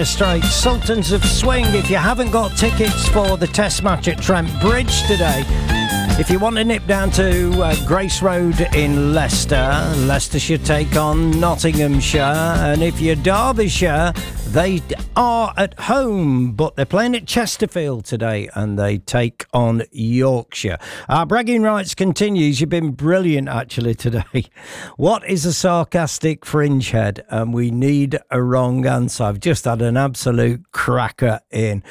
Dire Straits, Sultans of Swing. If you haven't got tickets for the test match at Trent Bridge today, if you want to nip down to Grace Road in Leicester, Leicestershire take on Nottinghamshire, and if you're Derbyshire, they are at home, but they're playing at Chesterfield today and they take on Yorkshire. Our bragging rights continues. You've been brilliant actually today. What is a sarcastic fringe head? And we need a wrong answer. I've just had an absolute cracker in.